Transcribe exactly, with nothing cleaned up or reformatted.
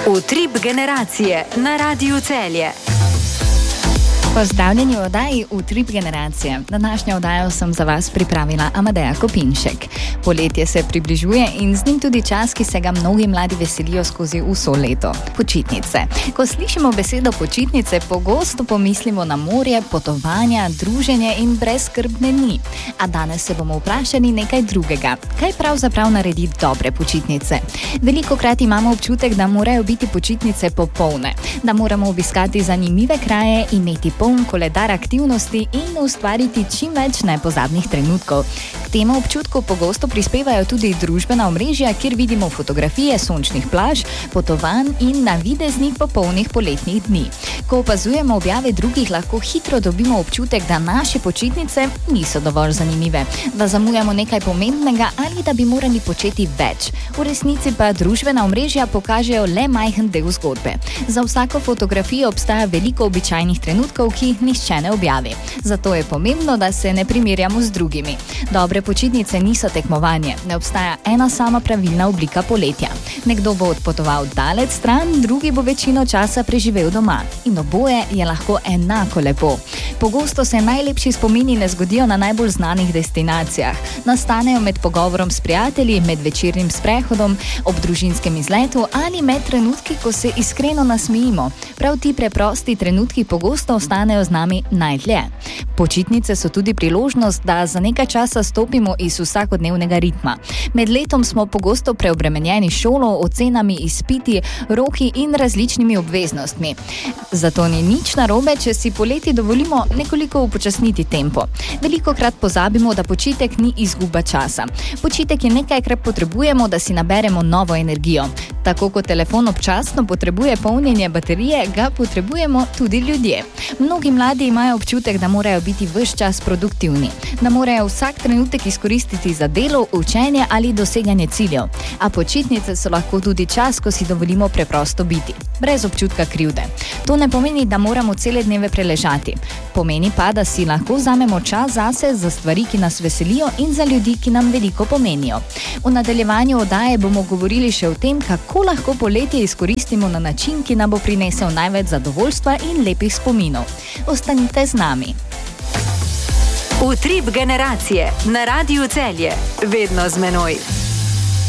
Utrip generacije na Radiu Celje. Pozdravljeni v oddaji Utrip generacije. Današnjo oddajo sem za vas pripravila Amadeja Kopinšek. Poletje se približuje in z njim tudi čas, ki se ga mnogi mladi veselijo skozi vso leto. Počitnice. Ko slišimo besedo počitnice, pogosto pomislimo na morje, potovanja, druženje in brezskrbne dni. A danes se bomo vprašali nekaj drugega. Kaj pravzaprav naredi dobre počitnice? Velikokrat imamo občutek, da morajo biti počitnice popolne, da moramo obiskati zanimive kraje, imeti poln koledar aktivnosti in ustvariti čim več nepozabnih trenutkov. K temu občutku pogosto prispevajo tudi družbena omrežja, kjer vidimo fotografije sončnih plaž, potovanj in navideznih popolnih poletnih dni. Ko opazujemo objave drugih, lahko hitro dobimo občutek, da naše počitnice niso dovolj zanimive, da zamujamo nekaj pomembnega ali da bi morali početi več. V resnici pa družbena omrežja pokažejo le majhen del zgodbe. Za vsako fotografijo obstaja veliko običajnih trenutkov, ki jih nihče ne objavi. Zato je pomembno, da se ne primerjamo z drugimi. Dobre počitnice niso tekmovanje, ne obstaja ena sama pravilna oblika poletja. Nekdo bo odpotoval daleč stran, drugi bo večino časa preživel doma. In oboje je lahko enako lepo. Pogosto se najlepši spomini ne zgodijo na najbolj znanih destinacijah. Nastanejo med pogovorom s prijatelji, med večernim sprehodom, ob družinskem izletu ali med trenutki, ko se iskreno nasmejimo. Prav ti preprosti trenutki pogosto ostanejo z nami najdlje. Počitnice so tudi priložnost, da za nekaj časa stopimo iz vsakodnevnega ritma. Med letom smo pogosto preobremenjeni šolo, ocenami, izpiti, roki in različnimi obveznostmi. Zato ni nič narobe, če si poleti dovolimo nekoliko upočasniti tempo. Velikokrat pozabimo, da počitek ni izguba časa. Počitek je nekaj, kar potrebujemo, da si naberemo novo energijo. Tako kot telefon občasno potrebuje polnjenje baterije, ga potrebujemo tudi ljudje. Mnogi mladi imajo občutek, da morajo biti ves čas produktivni, da morajo vsak trenutek izkoristiti za delo, učenje ali doseganje ciljev. A počitnice so lahko tudi čas, ko si dovolimo preprosto biti, brez občutka krivde. To ne pomeni, da moramo cele dneve preležati. Pomeni pa, da si lahko vzamemo čas zase, za stvari, ki nas veselijo in za ljudi, ki nam veliko pomenijo. V nadaljevanju oddaje bomo govorili še o tem, kako lahko poletje izkoristimo na način, ki nam bo prinesel največ zadovoljstva in lepih spominov. Ostanite z nami. Utrip generacije na Radiu Celje. Vedno z menoj.